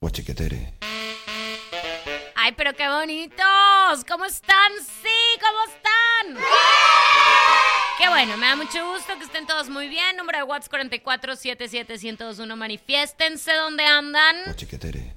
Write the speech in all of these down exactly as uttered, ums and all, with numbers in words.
Guachiquetere. ¡Ay, pero qué bonitos! ¿Cómo están? ¡Sí! ¿Cómo están? Qué bueno, me da mucho gusto que estén todos muy bien. Número de WhatsApp cuatro cuatro siete siete uno cero dos uno. Manifiéstense donde andan. Guachiquetere.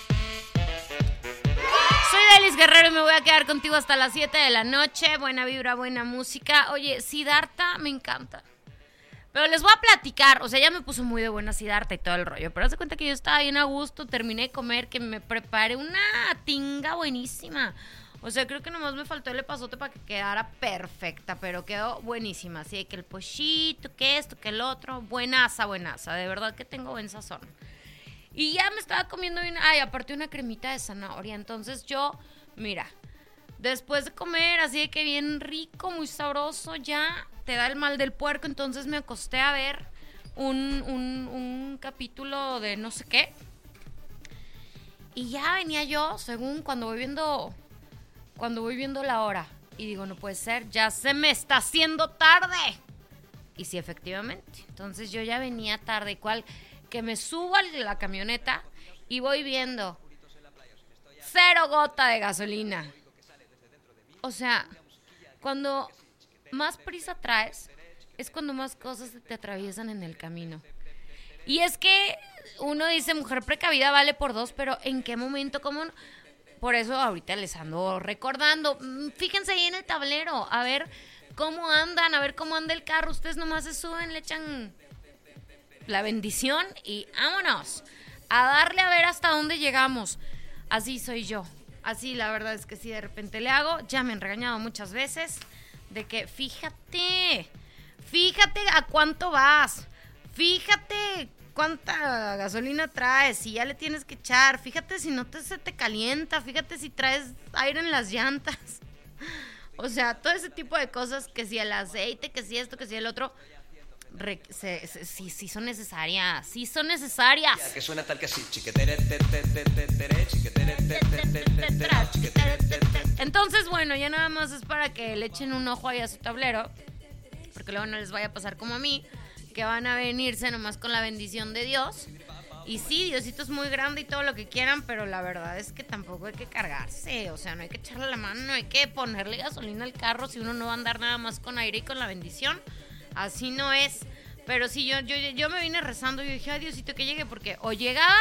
Soy Delis Guerrero y me voy a quedar contigo hasta las siete de la noche. Buena vibra, buena música. Oye, Siddhartha me encanta. Pero les voy a platicar, o sea, ya me puso muy de buena Siddhartha y todo el rollo. Pero haz de cuenta que yo estaba bien a gusto, terminé de comer, que me preparé una tinga buenísima. O sea, creo que nomás me faltó el epazote para que quedara perfecta, pero quedó buenísima. Así que el pochito, que esto, que el otro, buenaza, buenaza. De verdad que tengo buen sazón. Y ya me estaba comiendo bien, ay, aparte una cremita de zanahoria. Entonces yo, mira, después de comer así de que bien rico, muy sabroso, ya te da el mal del puerco. Entonces me acosté a ver un, un, un capítulo de no sé qué. Y ya venía yo, según cuando voy viendo, cuando voy viendo la hora. Y digo, no puede ser, ya se me está haciendo tarde. Y sí, efectivamente. Entonces yo ya venía tarde, igual que me subo a la camioneta y voy viendo cero gota de gasolina. O sea, cuando más prisa traes, es cuando más cosas te atraviesan en el camino. Y es que uno dice, mujer precavida vale por dos, pero ¿en qué momento? ¿Cómo no? Por eso ahorita les ando recordando. Fíjense ahí en el tablero, a ver cómo andan, a ver cómo anda el carro. Ustedes nomás se suben, le echan la bendición y vámonos a darle a ver hasta dónde llegamos. Así soy yo. Así la verdad es que si de repente le hago, ya me han regañado muchas veces de que fíjate, fíjate a cuánto vas, fíjate cuánta gasolina traes, si ya le tienes que echar, fíjate si no te, se te calienta, fíjate si traes aire en las llantas. O sea, todo ese tipo de cosas, que si el aceite, que si esto, que si el otro, re, se, se, sí, sí son necesarias, sí son necesarias. Que suena tal que así, chiquetere, te, te, te, te, tere, chiquetere, te, te, te, te, tere, chiquetere, te, te. Entonces, bueno, ya nada más es para que le echen un ojo ahí a su tablero, porque luego no les vaya a pasar como a mí, que van a venirse nomás con la bendición de Dios. Y sí, Diosito es muy grande y todo lo que quieran, pero la verdad es que tampoco hay que cargarse, o sea, no hay que echarle la mano, no hay que ponerle gasolina al carro si uno no va a andar nada más con aire y con la bendición. Así no es. Pero sí, yo, yo, yo me vine rezando y dije, ay, Diosito, que llegue, porque o llegaba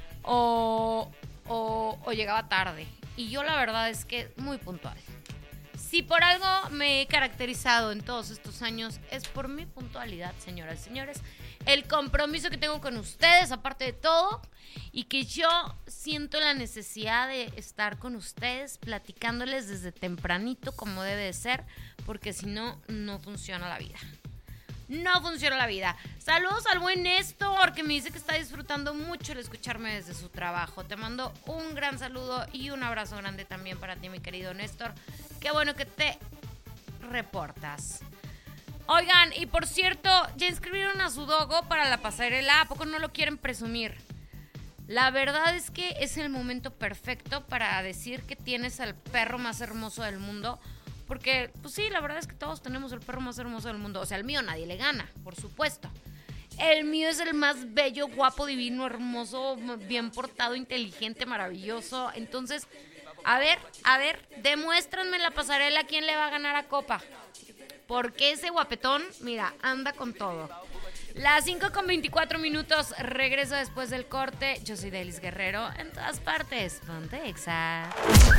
o, o, o llegaba tarde. Y yo la verdad es que muy puntual. Si por algo me he caracterizado en todos estos años, es por mi puntualidad, señoras y señores. El compromiso que tengo con ustedes, aparte de todo, y que yo siento la necesidad de estar con ustedes, platicándoles desde tempranito como debe de ser, porque si no, no funciona la vida. No funciona la vida. Saludos al buen Néstor, que me dice que está disfrutando mucho el escucharme desde su trabajo. Te mando un gran saludo y un abrazo grande también para ti, mi querido Néstor. Qué bueno que te reportas. Oigan, y por cierto, ya inscribieron a su dogo para la pasarela. ¿A poco no lo quieren presumir? La verdad es que es el momento perfecto para decir que tienes al perro más hermoso del mundo. Porque, pues sí, la verdad es que todos tenemos el perro más hermoso del mundo. O sea, el mío nadie le gana, por supuesto. El mío es el más bello, guapo, divino, hermoso, bien portado, inteligente, maravilloso. Entonces, a ver, a ver, demuéstranme en la pasarela quién le va a ganar a Copa. Porque ese guapetón, mira, anda con todo. Las cinco con veinticuatro minutos, regreso después del corte. Yo soy Delis Guerrero, en todas partes. Ponte Exa.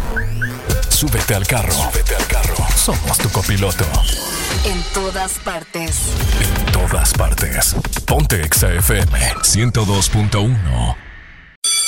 Súbete al carro. Súbete al carro. Somos tu copiloto. En todas partes. En todas partes. Ponte Exa F M ciento dos punto uno.